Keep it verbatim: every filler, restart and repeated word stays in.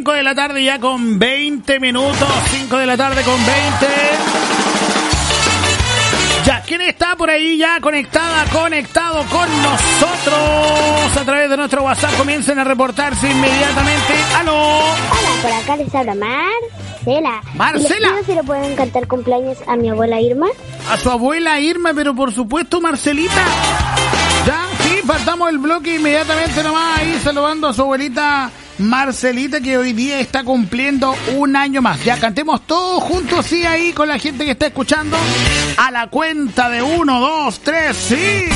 cinco de la tarde ya con veinte minutos. cinco de la tarde con veinte. Ya, ¿quién está por ahí ya conectada, conectado con nosotros a través de nuestro WhatsApp? Comiencen a reportarse inmediatamente. ¡Aló! Hola, por acá les habla Marcela. Marcela. Y les pido si le pueden cantar cumpleaños a mi abuela Irma. A su abuela Irma, pero por supuesto, Marcelita. Ya, sí, faltamos el bloque inmediatamente nomás ahí saludando a su abuelita Marcelita, que hoy día está cumpliendo un año más. Ya, cantemos todos juntos, sí, ahí con la gente que está escuchando. A la cuenta de uno, dos, tres, sí.